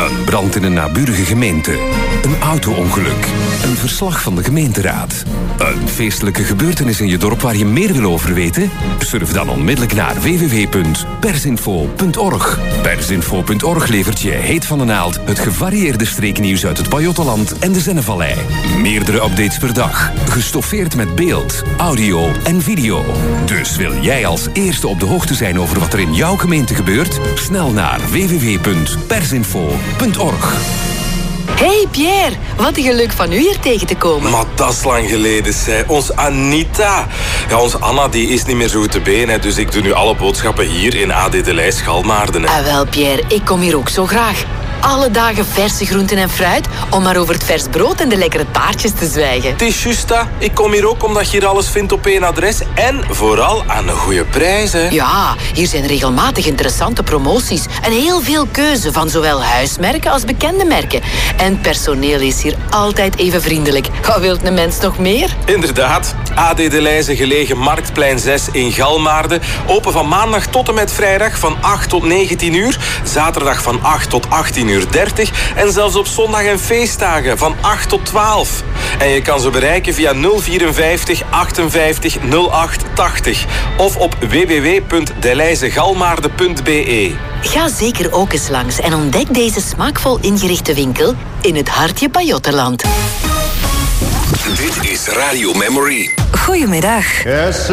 Een brand in een naburige gemeente. Een auto-ongeluk. Een verslag van de gemeenteraad. Een feestelijke gebeurtenis in je dorp waar je meer wil over weten? Surf dan onmiddellijk naar www.persinfo.org. Persinfo.org levert je heet van de naald het gevarieerde streeknieuws uit het Pajottenland en de Zennevallei. Meerdere updates per dag. Gestoffeerd met beeld, audio en video. Dus wil jij als eerste op de hoogte zijn over wat er in jouw gemeente gebeurt? Snel naar www.persinfo.org. Hey Pierre, wat een geluk van u hier tegen te komen. Maar dat is lang geleden, zei. Ons Anita. Ja, onze Anna die is niet meer zo goed te been, hè, dus ik doe nu alle boodschappen hier in AD de Leij Schalmaarden. Hè. Wel Pierre, ik kom hier ook zo graag. Alle dagen verse groenten en fruit, om maar over het vers brood en de lekkere taartjes te zwijgen. Het is juist dat. Ik kom hier ook omdat je hier alles vindt op één adres en vooral aan een goede prijs. Hè. Ja, hier zijn regelmatig interessante promoties en heel veel keuze van zowel huismerken als bekende merken. En het personeel is hier altijd even vriendelijk. Wat wilt een mens nog meer? Inderdaad. AD de Leize gelegen Marktplein 6 in Galmaarden. Open van maandag tot en met vrijdag van 8 tot 19 uur. Zaterdag van 8 tot 18:30 en zelfs op zondag en feestdagen van 8 tot 12. En je kan ze bereiken via 054 58 08 80 of op www.deleizegalmaarden.be. Ga zeker ook eens langs en ontdek deze smaakvol ingerichte winkel in het hartje Pajottenland. Dit is Radio Memory. Goedemiddag. Yes,